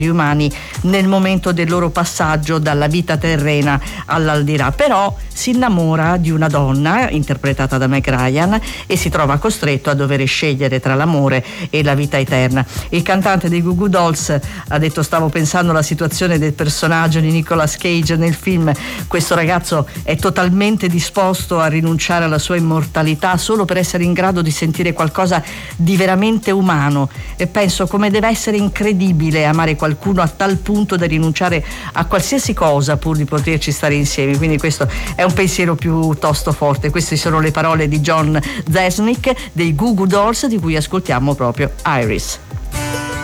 umani nel momento del loro passaggio dalla vita terrena all'aldilà. Però si innamora di una donna interpretata da Meg Ryan e si trova costretto a dover scegliere tra l'amore e la vita eterna. Il cantante dei Goo Goo Dolls ha detto: stavo pensando alla situazione del personaggio di Nicolas Cage nel film. Questo ragazzo è totalmente disposto a rinunciare alla sua immortalità solo per essere in grado di sentire qualcosa di veramente umano, e penso come deve essere incredibile amare qualcuno a tal punto da rinunciare a qualsiasi cosa pur di poterci stare insieme. Quindi questo è un pensiero piuttosto forte. Queste sono le parole di John Rzeznik dei Goo Goo Dolls, di cui ascoltiamo proprio Iris.